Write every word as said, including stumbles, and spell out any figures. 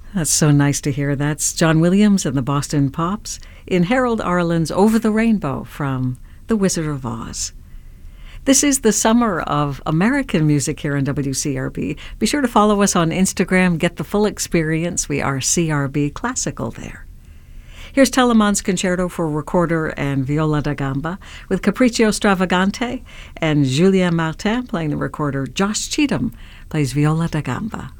That's so nice to hear. That's John Williams and the Boston Pops in Harold Arlen's Over the Rainbow from The Wizard of Oz. This is the summer of American music here on W C R B. Be sure to follow us on Instagram. Get the full experience. We are C R B Classical there. Here's Telemann's Concerto for Recorder and Viola da Gamba with Capriccio Stravagante and Julien Martin playing the recorder. Josh Cheatham plays Viola da Gamba.